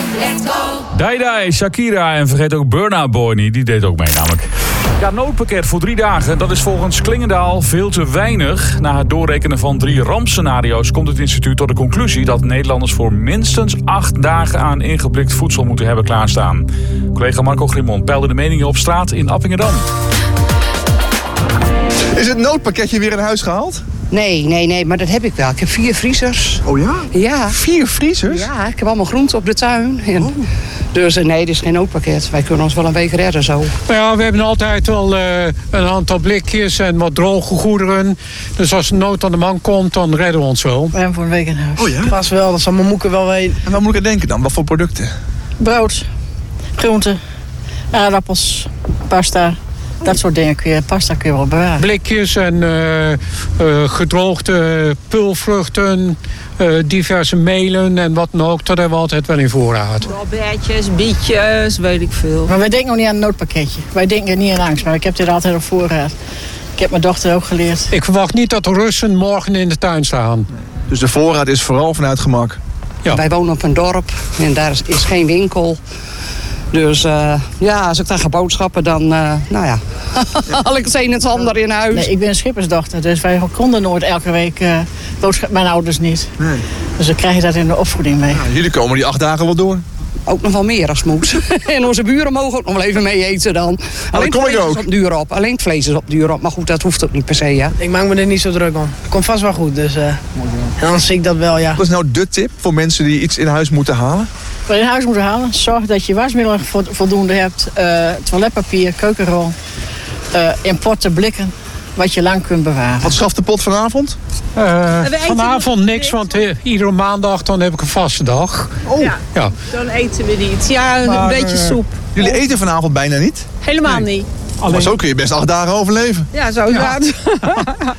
Let's go! Dai, Shakira en vergeet ook Burna Boy niet, die deed ook mee namelijk. Ja, noodpakket voor 3 dagen, dat is volgens Klingendaal veel te weinig. Na het doorrekenen van 3 rampscenario's komt het instituut tot de conclusie dat Nederlanders voor minstens 8 dagen aan ingeblikt voedsel moeten hebben klaarstaan. Collega Marco Grimond peilde de meningen op straat in Appingedam. Is het noodpakketje weer in huis gehaald? Nee, maar dat heb ik wel. Ik heb 4 vriezers. Oh ja? Ja. 4 vriezers? Ja, ik heb allemaal groenten op de tuin. En dus nee, dit is geen noodpakket. Wij kunnen ons wel een week redden zo. Ja, we hebben altijd wel een aantal blikjes en wat droge goederen. Dus als er nood aan de man komt, dan redden we ons wel. We hebben voor een week in huis. Oh ja? Pas wel, dat zal mijn moeder wel weten. En wat moet ik aan denken dan? Wat voor producten? Brood, groenten, aardappels, pasta. Dat soort dingen pasta kun je wel bewaren. Blikjes en gedroogde pulvruchten, diverse melen en wat dan ook. Dat hebben we altijd wel in voorraad. Rolbertjes, bietjes, weet ik veel. Maar wij denken nog niet aan een noodpakketje. Wij denken er niet aan angst, maar ik heb dit altijd op voorraad. Ik heb mijn dochter ook geleerd. Ik verwacht niet dat de Russen morgen in de tuin staan. Dus de voorraad is vooral vanuit gemak? Ja. Wij wonen op een dorp en daar is geen winkel. Dus als ik dan ga boodschappen, dan haal ik het een en het ander in huis. Nee, ik ben een schippersdochter, dus wij konden nooit elke week boodschappen. Mijn ouders niet. Nee. Dus dan krijg je dat in de opvoeding mee. Ja, jullie komen die 8 dagen wel door? Ook nog wel meer als moet. En onze buren mogen ook nog wel even mee eten dan. Alleen kom het ik vlees ook. is op duur op. Alleen het vlees is op duur op. Maar goed, dat hoeft ook niet per se, ja. Ik maak me er niet zo druk om. Komt vast wel goed, dus en dan zie ik dat wel, ja. Wat is nou de tip voor mensen die iets in huis moeten halen? Wat je in huis moet halen, zorg dat je wasmiddelen voldoende hebt. Toiletpapier, keukenrol, importen blikken. Wat je lang kunt bewaren. Wat schaft de pot vanavond? Vanavond niks, want iedere maandag dan heb ik een vaste dag. Oh. Ja. Dan eten we niet. Ja, een beetje soep. Jullie eten vanavond bijna niet? Helemaal niet. Maar zo kun je best 8 dagen overleven. Ja, zo is het.